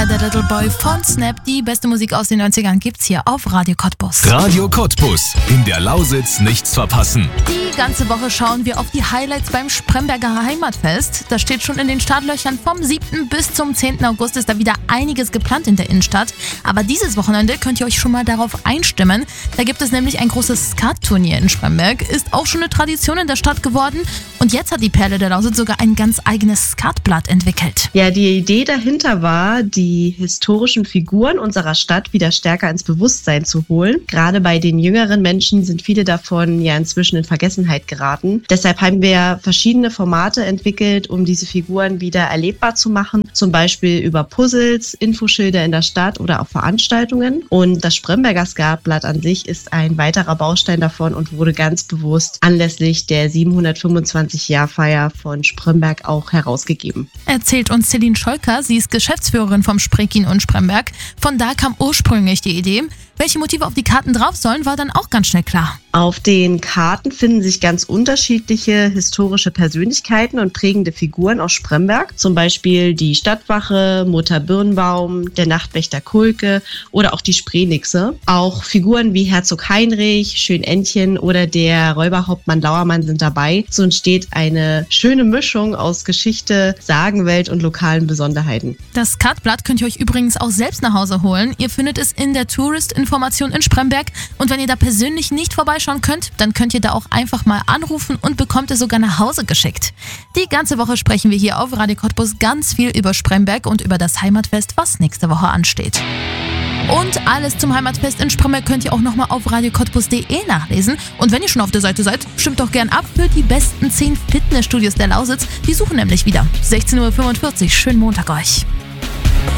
Had a Little Boy von Snap. Die beste Musik aus den 90ern gibt's hier auf Radio Cottbus. Radio Cottbus. In der Lausitz nichts verpassen. Die ganze Woche schauen wir auf die Highlights beim Spremberger Heimatfest. Das steht schon in den Startlöchern. Vom 7. bis zum 10. August ist da wieder einiges geplant in der Innenstadt. Aber dieses Wochenende könnt ihr euch schon mal darauf einstimmen. Da gibt es nämlich ein großes Skat-Turnier in Spremberg. Ist auch schon eine Tradition in der Stadt geworden. Und jetzt hat die Perle der Lausitz sogar ein ganz eigenes Skatblatt entwickelt. Ja, die Idee dahinter war, die historischen Figuren unserer Stadt wieder stärker ins Bewusstsein zu holen. Gerade bei den jüngeren Menschen sind viele davon ja inzwischen in Vergessenheit geraten. Deshalb haben wir verschiedene Formate entwickelt, um diese Figuren wieder erlebbar zu machen. Zum Beispiel über Puzzles, Infoschilder in der Stadt oder auch Veranstaltungen. Und das Spremberger Skatblatt an sich ist ein weiterer Baustein davon und wurde ganz bewusst anlässlich der 725-Jahr-Feier von Spremberg auch herausgegeben. Erzählt uns Celine Scholker, sie ist Geschäftsführerin vom Spreekin und Spremberg. Von da kam ursprünglich die Idee. Welche Motive auf die Karten drauf sollen, war dann auch ganz schnell klar. Auf den Karten finden sich ganz unterschiedliche historische Persönlichkeiten und prägende Figuren aus Spremberg. Zum Beispiel die Stadtwache, Mutter Birnbaum, der Nachtwächter Kulke oder auch die Spreenixe. Auch Figuren wie Herzog Heinrich, Schön Entchen oder der Räuberhauptmann Lauermann sind dabei. So entsteht eine schöne Mischung aus Geschichte, Sagenwelt und lokalen Besonderheiten. Das Skatblatt könnt ihr euch übrigens auch selbst nach Hause holen. Ihr findet es in der Tourist-Information in Spremberg. Und wenn ihr da persönlich nicht vorbeischauen könnt, dann könnt ihr da auch einfach mal anrufen und bekommt es sogar nach Hause geschickt. Die ganze Woche sprechen wir hier auf Radio Cottbus ganz viel über Spremberg und über das Heimatfest, was nächste Woche ansteht. Und alles zum Heimatfest in Spremberg könnt ihr auch nochmal auf radiocottbus.de nachlesen. Und wenn ihr schon auf der Seite seid, stimmt doch gern ab für die besten 10 Fitnessstudios der Lausitz. Die suchen nämlich wieder. 16:45 Uhr. Schönen Montag euch.